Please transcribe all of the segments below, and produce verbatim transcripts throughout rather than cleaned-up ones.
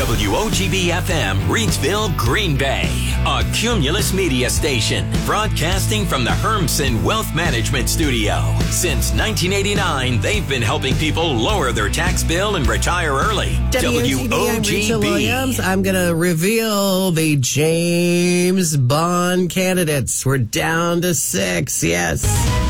W O G B F M, Reidsville, Green Bay. A Cumulus Media station, broadcasting from the Hermson Wealth Management Studio. Since nineteen eighty-nine, they've been helping people lower their tax bill and retire early. W O G B. Williams. I'm going to reveal the James Bond candidates. We're down to six, yes.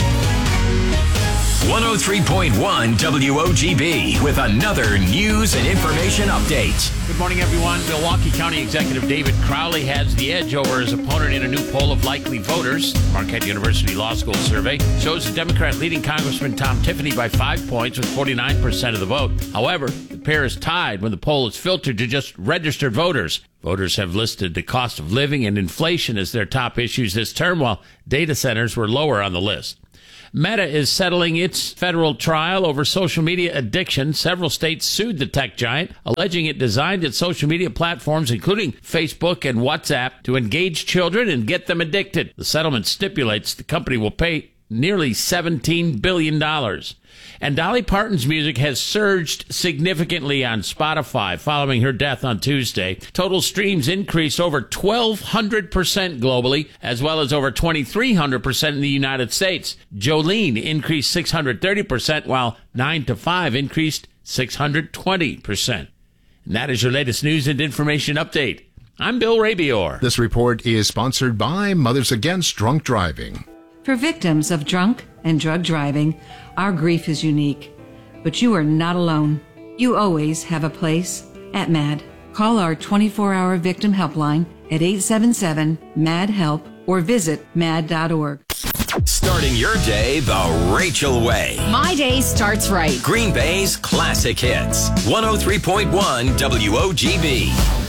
one oh three point one W O G B with another news and information update. Good morning, everyone. Milwaukee County Executive David Crowley has the edge over his opponent in a new poll of likely voters. Marquette University Law School survey shows the Democrat leading Congressman Tom Tiffany by five points with forty-nine percent of the vote. However, the pair is tied when the poll is filtered to just registered voters. Voters have listed the cost of living and inflation as their top issues this term, while data centers were lower on the list. Meta is settling its federal trial over social media addiction. Several states sued the tech giant, alleging it designed its social media platforms, including Facebook and WhatsApp, to engage children and get them addicted. The settlement stipulates the company will pay nearly seventeen billion dollars. And Dolly Parton's music has surged significantly on Spotify following her death on Tuesday. Total streams increased over twelve hundred percent globally, as well as over twenty-three hundred percent in the United States. Jolene increased six hundred thirty percent, while nine to five increased six hundred twenty percent. And that is your latest news and information update. I'm Bill Rabior. This report is sponsored by Mothers Against Drunk Driving. For victims of drunk and drug driving, our grief is unique, but you are not alone. You always have a place at MAD. Call our twenty-four hour victim helpline at eight seven seven, M A D, HELP or visit mad dot org. Starting your day the Rachel way. My day starts right. Green Bay's classic hits. one oh three point one W O G B.